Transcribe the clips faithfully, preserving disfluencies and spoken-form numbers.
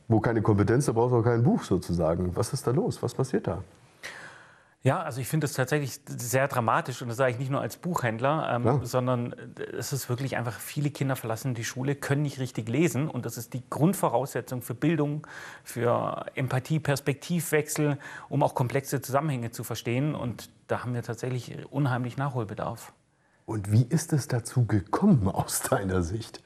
Wo keine Kompetenz, da brauchst du auch kein Buch sozusagen. Was ist da los? Was passiert da? Ja, also ich finde das tatsächlich sehr dramatisch und das sage ich nicht nur als Buchhändler, ähm, sondern es ist wirklich einfach, viele Kinder verlassen die Schule, können nicht richtig lesen und das ist die Grundvoraussetzung für Bildung, für Empathie, Perspektivwechsel, um auch komplexe Zusammenhänge zu verstehen und da haben wir tatsächlich unheimlich Nachholbedarf. Und wie ist es dazu gekommen aus deiner Sicht?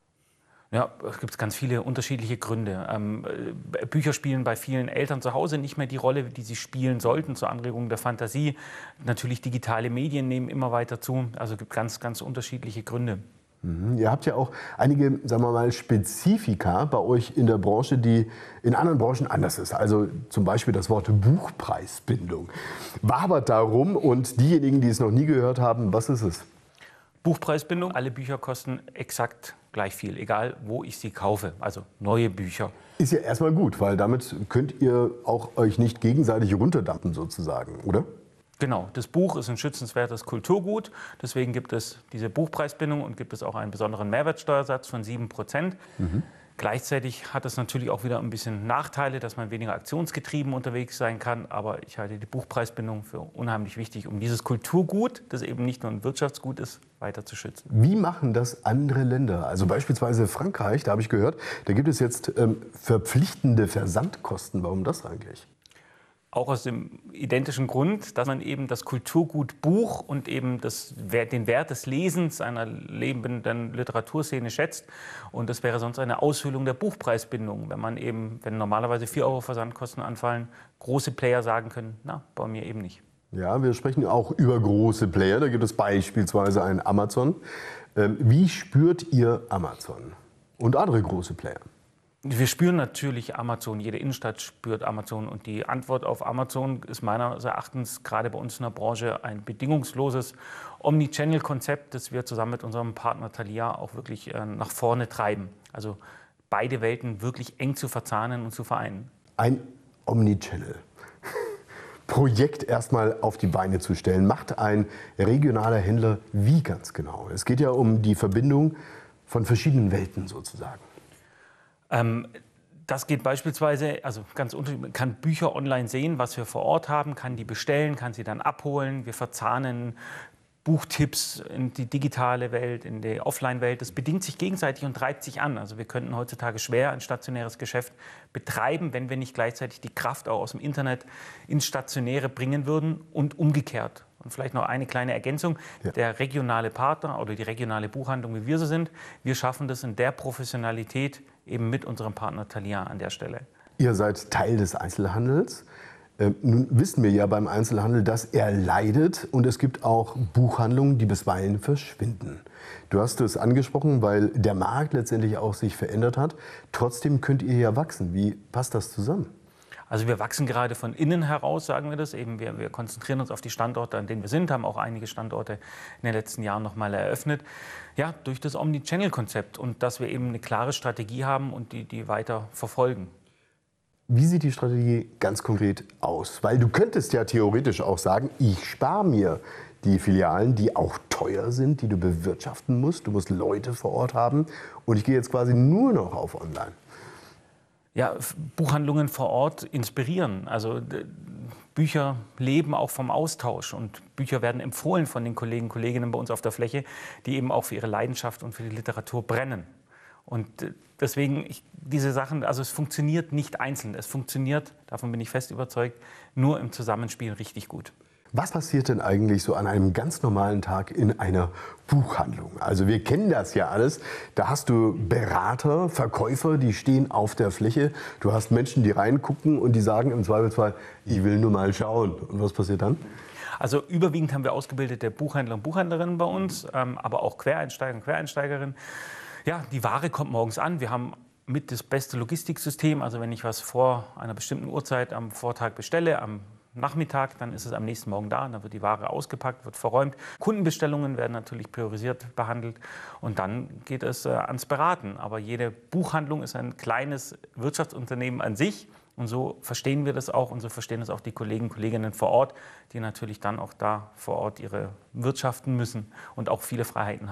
Ja, es gibt ganz viele unterschiedliche Gründe. Ähm, Bücher spielen bei vielen Eltern zu Hause nicht mehr die Rolle, die sie spielen sollten, zur Anregung der Fantasie. Natürlich digitale Medien nehmen immer weiter zu. Also es gibt ganz, ganz unterschiedliche Gründe. Mhm. Ihr habt ja auch einige, sagen wir mal, Spezifika bei euch in der Branche, die in anderen Branchen anders ist. Also zum Beispiel das Wort Buchpreisbindung. Wabert darum und diejenigen, die es noch nie gehört haben, was ist es? Buchpreisbindung. Alle Bücher kosten exakt gleich viel, egal wo ich sie kaufe, also neue Bücher. Ist ja erstmal gut, weil damit könnt ihr auch euch nicht gegenseitig runterdampfen sozusagen, oder? Genau, das Buch ist ein schützenswertes Kulturgut, deswegen gibt es diese Buchpreisbindung und gibt es auch einen besonderen Mehrwertsteuersatz von sieben Prozent. Mhm. Gleichzeitig hat es natürlich auch wieder ein bisschen Nachteile, dass man weniger aktionsgetrieben unterwegs sein kann. Aber ich halte die Buchpreisbindung für unheimlich wichtig, um dieses Kulturgut, das eben nicht nur ein Wirtschaftsgut ist, weiter zu schützen. Wie machen das andere Länder? Also beispielsweise Frankreich, da habe ich gehört, da gibt es jetzt ähm, verpflichtende Versandkosten. Warum das eigentlich? Auch aus dem identischen Grund, dass man eben das Kulturgut Buch und eben das, den Wert des Lesens einer lebenden Literaturszene schätzt. Und das wäre sonst eine Aushöhlung der Buchpreisbindung, wenn man eben, wenn normalerweise vier Euro Versandkosten anfallen, große Player sagen können, na, bei mir eben nicht. Ja, wir sprechen auch über große Player. Da gibt es beispielsweise einen Amazon. Wie spürt ihr Amazon und andere große Player? Wir spüren natürlich Amazon, jede Innenstadt spürt Amazon und die Antwort auf Amazon ist meines Erachtens gerade bei uns in der Branche ein bedingungsloses Omnichannel-Konzept, das wir zusammen mit unserem Partner Thalia auch wirklich äh, nach vorne treiben. Also beide Welten wirklich eng zu verzahnen und zu vereinen. Ein Omnichannel. Projekt erstmal auf die Beine zu stellen, macht ein regionaler Händler wie ganz genau? Es geht ja um die Verbindung von verschiedenen Welten sozusagen. Ähm, das geht beispielsweise, also ganz unterschiedlich, man kann Bücher online sehen, was wir vor Ort haben, kann die bestellen, kann sie dann abholen. Wir verzahnen Buchtipps in die digitale Welt, in die Offline-Welt. Das bedingt sich gegenseitig und treibt sich an. Also wir könnten heutzutage schwer ein stationäres Geschäft betreiben, wenn wir nicht gleichzeitig die Kraft auch aus dem Internet ins Stationäre bringen würden und umgekehrt. Und vielleicht noch eine kleine Ergänzung. Ja. Der regionale Partner oder die regionale Buchhandlung, wie wir so sind, wir schaffen das in der Professionalität eben mit unserem Partner Thalia an der Stelle. Ihr seid Teil des Einzelhandels. Ähm, nun wissen wir ja beim Einzelhandel, dass er leidet und es gibt auch Buchhandlungen, die bisweilen verschwinden. Du hast es angesprochen, weil der Markt letztendlich auch sich verändert hat. Trotzdem könnt ihr ja wachsen. Wie passt das zusammen? Also wir wachsen gerade von innen heraus, sagen wir das. Eben wir, wir konzentrieren uns auf die Standorte, an denen wir sind, haben auch einige Standorte in den letzten Jahren noch mal eröffnet. Ja, durch das Omnichannel-Konzept und dass wir eben eine klare Strategie haben und die, die weiter verfolgen. Wie sieht die Strategie ganz konkret aus? Weil du könntest ja theoretisch auch sagen, ich spare mir die Filialen, die auch teuer sind, die du bewirtschaften musst. Du musst Leute vor Ort haben und ich gehe jetzt quasi nur noch auf Online. Ja, Buchhandlungen vor Ort inspirieren. Also Bücher leben auch vom Austausch und Bücher werden empfohlen von den Kollegen und Kolleginnen bei uns auf der Fläche, die eben auch für ihre Leidenschaft und für die Literatur brennen. Und deswegen, ich, diese Sachen, also es funktioniert nicht einzeln. Es funktioniert, davon bin ich fest überzeugt, nur im Zusammenspiel richtig gut. Was passiert denn eigentlich so an einem ganz normalen Tag in einer Buchhandlung? Also wir kennen das ja alles. Da hast du Berater, Verkäufer, die stehen auf der Fläche. Du hast Menschen, die reingucken und die sagen im Zweifelsfall, ich will nur mal schauen. Und was passiert dann? Also überwiegend haben wir ausgebildete Buchhändler und Buchhändlerinnen bei uns, ähm, aber auch Quereinsteiger und Quereinsteigerinnen. Ja, die Ware kommt morgens an. Wir haben mit das beste Logistiksystem. Also wenn ich was vor einer bestimmten Uhrzeit am Vortag bestelle, am Nachmittag, dann ist es am nächsten Morgen da, dann wird die Ware ausgepackt, wird verräumt. Kundenbestellungen werden natürlich priorisiert behandelt und dann geht es äh, ans Beraten. Aber jede Buchhandlung ist ein kleines Wirtschaftsunternehmen an sich und so verstehen wir das auch und so verstehen es auch die Kollegen und Kolleginnen vor Ort, die natürlich dann auch da vor Ort ihre wirtschaften müssen und auch viele Freiheiten haben.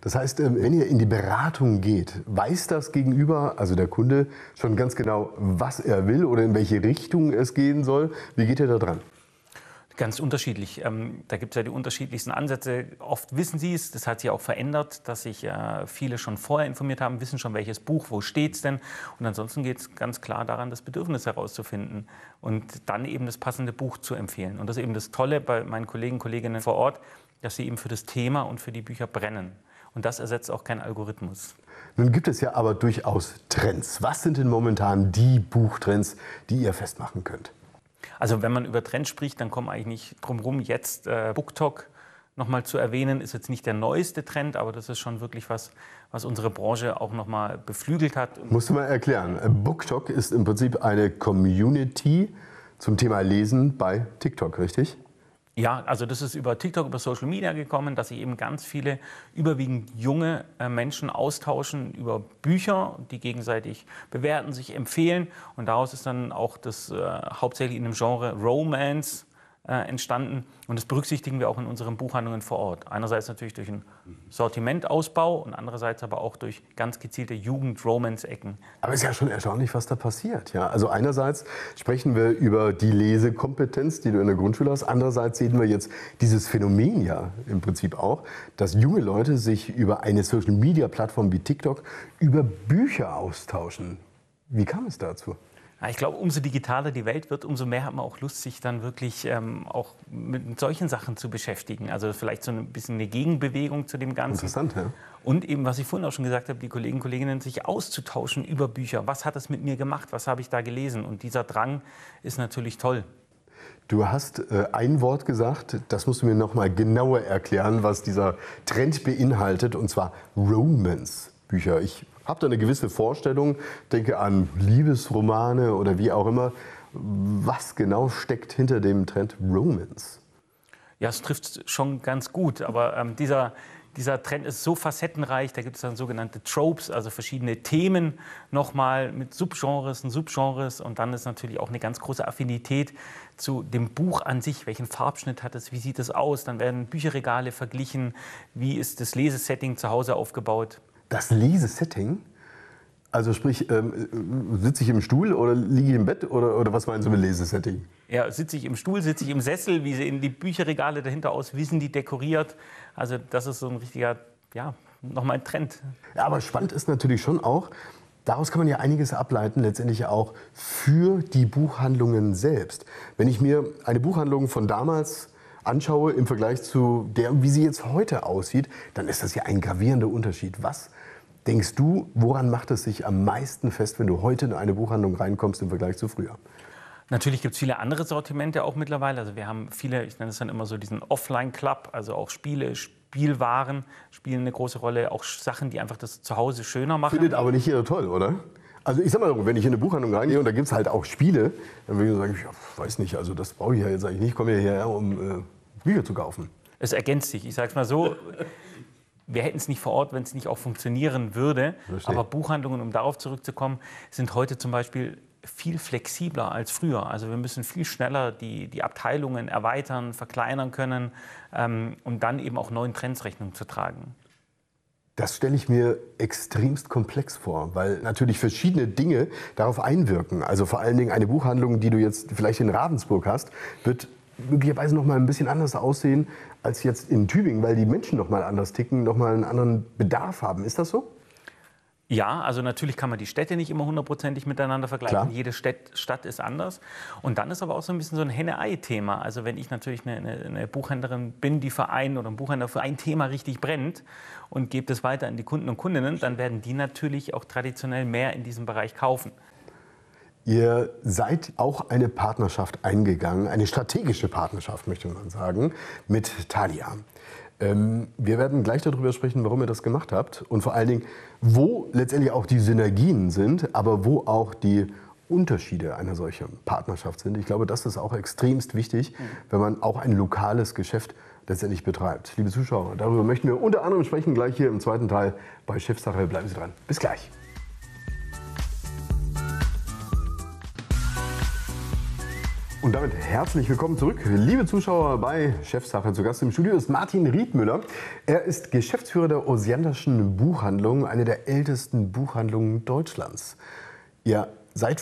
Das heißt, wenn ihr in die Beratung geht, weiß das Gegenüber, also der Kunde, schon ganz genau, was er will oder in welche Richtung es gehen soll? Wie geht ihr da dran? Ganz unterschiedlich. Ähm, da gibt es ja die unterschiedlichsten Ansätze. Oft wissen Sie es, das hat sich auch verändert, dass sich äh, viele schon vorher informiert haben, wissen schon, welches Buch, wo steht es denn. Und ansonsten geht es ganz klar daran, das Bedürfnis herauszufinden und dann eben das passende Buch zu empfehlen. Und das ist eben das Tolle bei meinen Kollegen und Kolleginnen vor Ort, dass sie eben für das Thema und für die Bücher brennen. Und das ersetzt auch kein Algorithmus. Nun gibt es ja aber durchaus Trends. Was sind denn momentan die Buchtrends, die ihr festmachen könnt? Also wenn man über Trends spricht, dann kommt eigentlich nicht drum rum, jetzt äh, BookTok nochmal zu erwähnen. Ist jetzt nicht der neueste Trend, aber das ist schon wirklich was, was unsere Branche auch nochmal beflügelt hat. Musst du mal erklären. BookTok ist im Prinzip eine Community zum Thema Lesen bei TikTok, richtig? Ja, also das ist über TikTok, über Social Media gekommen, dass sich eben ganz viele, überwiegend junge äh, Menschen austauschen über Bücher, die gegenseitig bewerten, sich empfehlen. Und daraus ist dann auch das äh, hauptsächlich in dem Genre Romance äh, entstanden. Und das berücksichtigen wir auch in unseren Buchhandlungen vor Ort. Einerseits natürlich durch einen Sortimentausbau und andererseits aber auch durch ganz gezielte Jugend-Romance-Ecken. Aber es ist ja schon erstaunlich, was da passiert. Ja, also einerseits sprechen wir über die Lesekompetenz, die du in der Grundschule hast. Andererseits sehen wir jetzt dieses Phänomen ja im Prinzip auch, dass junge Leute sich über eine Social-Media-Plattform wie TikTok über Bücher austauschen. Wie kam es dazu? Ja, ich glaube, umso digitaler die Welt wird, umso mehr hat man auch Lust, sich dann wirklich ähm, auch mit solchen Sachen zu beschäftigen. Also vielleicht so ein bisschen eine Gegenbewegung zu dem Ganzen. Interessant, ja. Und eben, was ich vorhin auch schon gesagt habe, die Kollegen und Kolleginnen sich auszutauschen über Bücher. Was hat das mit mir gemacht? Was habe ich da gelesen? Und dieser Drang ist natürlich toll. Du hast äh, ein Wort gesagt, das musst du mir noch mal genauer erklären, was dieser Trend beinhaltet, und zwar Romance-Bücher. Ich habe da eine gewisse Vorstellung, denke an Liebesromane oder wie auch immer. Was genau steckt hinter dem Trend Romance? Ja, es trifft schon ganz gut, aber ähm, dieser, dieser Trend ist so facettenreich, da gibt es dann sogenannte Tropes, also verschiedene Themen nochmal mit Subgenres und Subgenres, und dann ist natürlich auch eine ganz große Affinität zu dem Buch an sich. Welchen Farbschnitt hat es, wie sieht es aus? Dann werden Bücherregale verglichen, wie ist das Lesesetting zu Hause aufgebaut. Das Lesesetting? Also sprich, ähm, sitze ich im Stuhl oder liege ich im Bett oder, oder was meinst du mit Lesesetting? Ja, sitze ich im Stuhl, sitze ich im Sessel, wie sehen die Bücherregale dahinter aus, wie sind die dekoriert? Also das ist so ein richtiger, ja, nochmal ein Trend. Ja, aber spannend ist natürlich schon auch, daraus kann man ja einiges ableiten, letztendlich auch für die Buchhandlungen selbst. Wenn ich mir eine Buchhandlung von damals anschaue im Vergleich zu der, wie sie jetzt heute aussieht, dann ist das ja ein gravierender Unterschied. Was denkst du, woran macht es sich am meisten fest, wenn du heute in eine Buchhandlung reinkommst im Vergleich zu früher? Natürlich gibt es viele andere Sortimente auch mittlerweile. Also wir haben viele, ich nenne es dann immer so diesen Offline-Club, also auch Spiele, Spielwaren spielen eine große Rolle, auch Sachen, die einfach das Zuhause schöner machen. Findet aber nicht jeder toll, oder? Also ich sag mal, wenn ich in eine Buchhandlung reingehe und da gibt es halt auch Spiele, dann würde ich sagen, ich weiß nicht, also das brauche ich ja jetzt eigentlich nicht, ich komme ja hierher, um äh, Bücher zu kaufen. Es ergänzt sich, ich sage es mal so. Wir hätten es nicht vor Ort, wenn es nicht auch funktionieren würde. Verstehe. Aber Buchhandlungen, um darauf zurückzukommen, sind heute zum Beispiel viel flexibler als früher. Also wir müssen viel schneller die, die Abteilungen erweitern, verkleinern können, ähm, um dann eben auch neuen Trends Rechnung zu tragen. Das stelle ich mir extremst komplex vor, weil natürlich verschiedene Dinge darauf einwirken. Also vor allen Dingen eine Buchhandlung, die du jetzt vielleicht in Ravensburg hast, wird möglicherweise noch mal ein bisschen anders aussehen als jetzt in Tübingen, weil die Menschen noch mal anders ticken, noch mal einen anderen Bedarf haben. Ist das so? Ja, also natürlich kann man die Städte nicht immer hundertprozentig miteinander vergleichen. Klar. Jede Stadt, Stadt ist anders. Und dann ist aber auch so ein bisschen so ein Henne-Ei-Thema. Also wenn ich natürlich eine, eine, eine Buchhändlerin bin, die für ein oder ein Buchhändler für ein Thema richtig brennt und gebe das weiter an die Kunden und Kundinnen, dann werden die natürlich auch traditionell mehr in diesem Bereich kaufen. Ihr seid auch eine Partnerschaft eingegangen, eine strategische Partnerschaft, möchte man sagen, mit Thalia. Ähm, wir werden gleich darüber sprechen, warum ihr das gemacht habt und vor allen Dingen, wo letztendlich auch die Synergien sind, aber wo auch die Unterschiede einer solchen Partnerschaft sind. Ich glaube, das ist auch extremst wichtig, wenn man auch ein lokales Geschäft letztendlich betreibt. Liebe Zuschauer, darüber möchten wir unter anderem sprechen, gleich hier im zweiten Teil bei Chefsache. Bleiben Sie dran. Bis gleich. Und damit herzlich willkommen zurück, liebe Zuschauer bei Chefsache. Zu Gast im Studio ist Martin Riedmüller. Er ist Geschäftsführer der Osianderschen Buchhandlung, eine der ältesten Buchhandlungen Deutschlands. Ihr seid